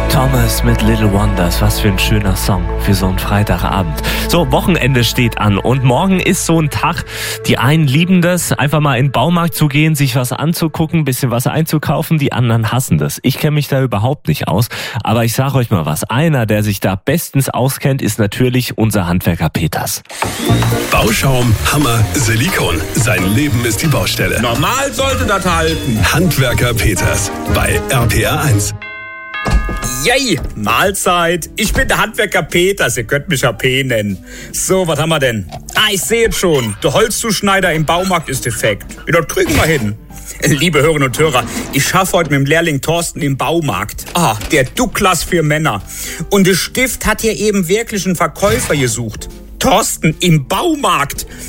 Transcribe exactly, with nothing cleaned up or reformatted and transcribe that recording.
Thomas mit Little Wonders, was für ein schöner Song für so einen Freitagabend. So, Wochenende steht an und morgen ist so ein Tag, die einen lieben das, einfach mal in den Baumarkt zu gehen, sich was anzugucken, ein bisschen was einzukaufen, die anderen hassen das. Ich kenne mich da überhaupt nicht aus, aber ich sage euch mal was, einer, der sich da bestens auskennt, ist natürlich unser Handwerker Peters. Bauschaum, Hammer, Silikon, sein Leben ist die Baustelle. Normal sollte das halten. Handwerker Peters bei R P R eins. Yay, Mahlzeit. Ich bin der Handwerker Peters, ihr könnt mich ja P nennen. So, was haben wir denn? Ah, ich sehe es schon. Der Holzzuschneider im Baumarkt ist defekt. Ja, das kriegen wir hin. Liebe Hörerinnen und Hörer, ich schaffe heute mit dem Lehrling Thorsten im Baumarkt. Ah, der Douglas für Männer. Und der Stift hat hier eben wirklich einen Verkäufer gesucht. Thorsten im Baumarkt.